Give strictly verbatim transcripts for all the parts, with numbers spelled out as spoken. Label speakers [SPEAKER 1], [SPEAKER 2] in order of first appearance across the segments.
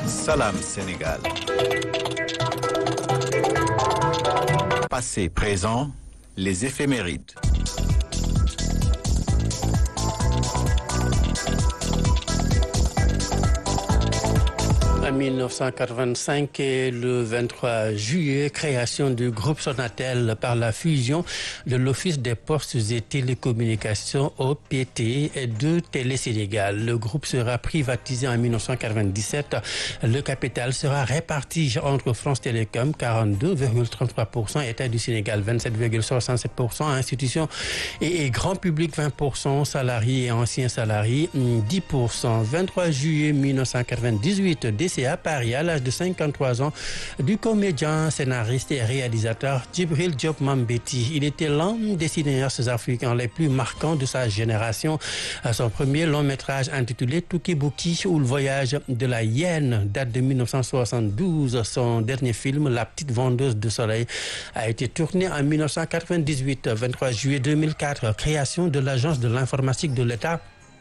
[SPEAKER 1] Salam Sénégal. Passé, présent, les éphémérides.
[SPEAKER 2] En mille neuf cent quatre-vingt-cinq et le vingt-trois juillet, création du groupe Sonatel par la fusion de l'Office des postes et télécommunications O P T et de Télé Sénégal. Le groupe sera privatisé en mille neuf cent quatre-vingt-dix-sept. Le capital sera réparti entre France Télécom quarante-deux virgule trente-trois pour cent, État du Sénégal vingt-sept virgule soixante-sept pour cent, institutions et, et grand public vingt pour cent, salariés et anciens salariés dix pour cent. vingt-trois juillet mille neuf cent quatre-vingt-dix-huit, décès à Paris à l'âge de cinquante-trois ans du comédien, scénariste et réalisateur Djibril Diop Mambéty. Il était l'un des cinéastes africains les plus marquants de sa génération. Son premier long métrage intitulé Tukibuki ou le voyage de la hyène date de mille neuf cent soixante-douze. Son dernier film, La petite vendeuse de soleil, a été tourné en mille neuf cent quatre-vingt-dix-huit. vingt-trois juillet deux mille quatre, création de l'Agence de l'informatique de l'État.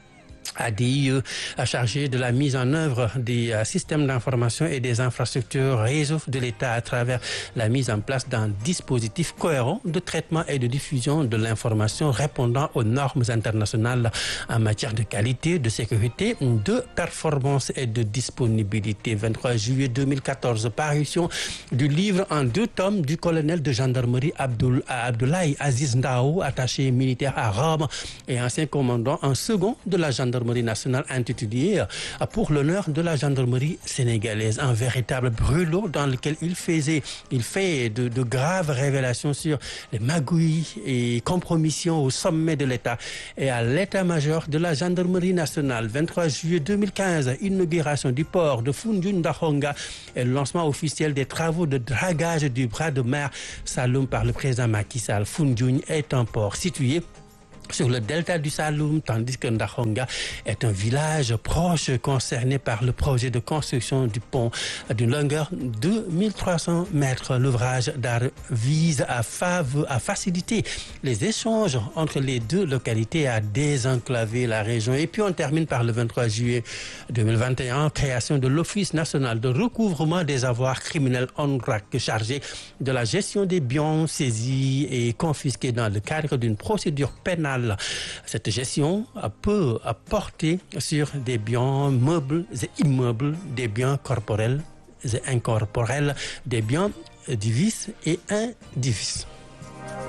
[SPEAKER 2] A D I E, chargé de la mise en œuvre des systèmes d'information et des infrastructures réseau de l'État à travers la mise en place d'un dispositif cohérent de traitement et de diffusion de l'information répondant aux normes internationales en matière de qualité, de sécurité, de performance et de disponibilité. vingt-trois juillet deux mille quatorze, parution du livre en deux tomes du colonel de gendarmerie Abdoul, Abdoulaye Aziz Ndao, attaché militaire à Rome et ancien commandant en second de la gendarmerie nationale, intitulé Pour l'honneur de la gendarmerie sénégalaise, un véritable brûlot dans lequel il faisait, il fait de, de graves révélations sur les magouilles et compromissions au sommet de l'État et à l'état-major de la gendarmerie nationale. vingt-trois juillet deux mille quinze, inauguration du port de Foundiougne-Dakhonga et le lancement officiel des travaux de dragage du bras de mer Saloum par le président Macky Sall. Foundiougne est un port situé sur le delta du Saloum, tandis que Ndakhonga est un village proche concerné par le projet de construction du pont d'une longueur de mille trois cents mètres. L'ouvrage d'art vise à, fav- à faciliter les échanges entre les deux localités et à désenclaver la région. Et puis on termine par le vingt-trois juillet deux mille vingt et un, création de l'Office national de recouvrement des avoirs criminels O N R A C, chargé de la gestion des biens saisis et confisqués dans le cadre d'une procédure pénale. Cette gestion peut porter sur des biens meubles et immeubles, des biens corporels et incorporels, des biens divis et indivis.